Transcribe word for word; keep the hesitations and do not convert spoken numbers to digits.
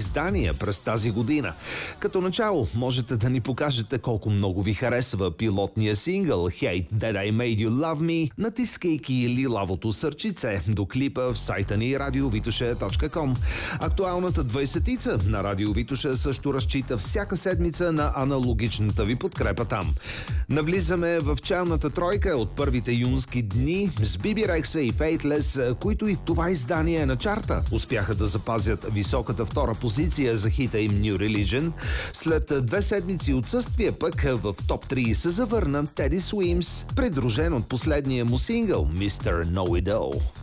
издания през тази година. Като начало можете да ни покажете колко много ви харесва пилотния сингъл Hate That I Made You Love Me, натискайки лилавото сърчице до клипа в сайта ни радио витоша точка ком. Актуалната двайсетица на Радио Витоша също разчита всяка седмица на аналогичната ви подкрепа там. Навлизаме в челната тройка от първите юнски дни с Биби Рекса и Faithless, които и в това издание на чарта успяха да запазят високата втора позиция за хита им New Religion. След две седмици отсъствие пък в топ три се завърна Теди Суимс, придружен от последния му сингъл мистер Know It All.